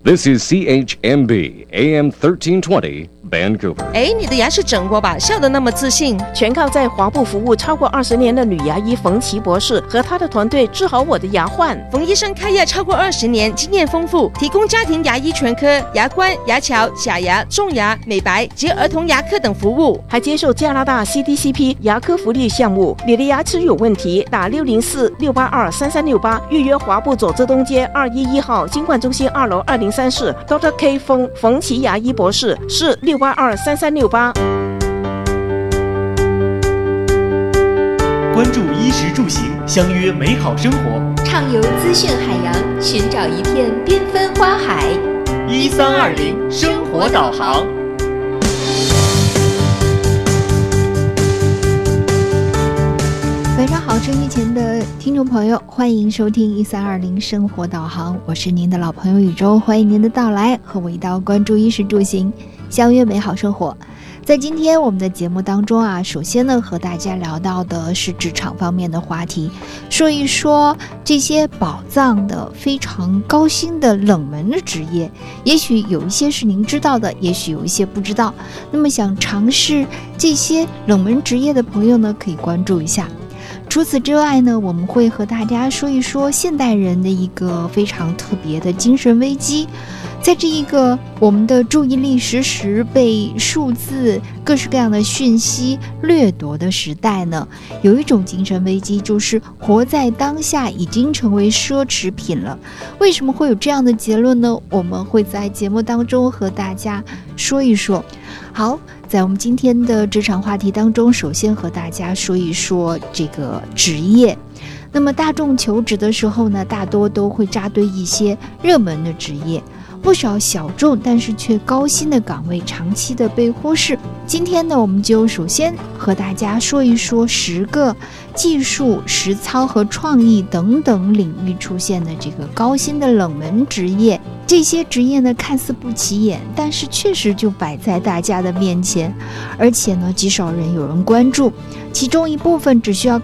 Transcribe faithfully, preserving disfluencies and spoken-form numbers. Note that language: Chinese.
This is C H M B A M thirteen twenty Vancouver。 哎，你的牙是整过吧？笑得那么自信。 全靠在华部服务超过二十年的女牙医冯琦博士和她的团队治好我的牙患。 冯医生开业超过二十年，经验丰富，提供家庭牙医全科、牙冠、牙桥、假牙、种牙、美白及儿童牙科等服务， 还接受加拿大 C D C P 牙科福利项目。你的牙齿有问题，打六零四六八二三三六八预约华部左侧东街二一一号金冠中心二楼二零三室 Doctor K 冯冯琦牙医博士，是六八二三三六八。 关注衣食住行，相约美好生活， 畅游资讯海洋，寻找一片缤纷花海。 一三二零生活导航。 晚上好，收音机前的听众朋友，欢迎收听一三二零生活导航，我是您的老朋友宇宙，欢迎您的到来，和我一道关注衣食住行，相约美好生活。在今天我们的节目当中啊，首先呢和大家聊到的是职场方面的话题，说一说这些宝藏的非常高薪的冷门的职业，也许有一些是您知道的，也许有一些不知道，那么想尝试这些冷门职业的朋友呢，可以关注一下。除此之外呢，我们会和大家说一说现代人的一个非常特别的精神危机。在这一个我们的注意力时时被数字各式各样的讯息掠夺的时代呢，有一种精神危机，就是活在当下已经成为奢侈品了。为什么会有这样的结论呢？我们会在节目当中和大家说一说。好，在我们今天的职场话题当中，首先和大家说一说这个职业。那么大众求职的时候呢，大多都会扎堆一些热门的职业，不少小众但是却高薪的岗位长期的被忽视。今天呢，我们就首先和大家说一说十个技术、实操和创意等等领域出现的这个高薪的冷门职业。这些职业呢，看似不起眼，但是确实就摆在大家的面前，而且呢，极少人有人关注。其中一部分只需要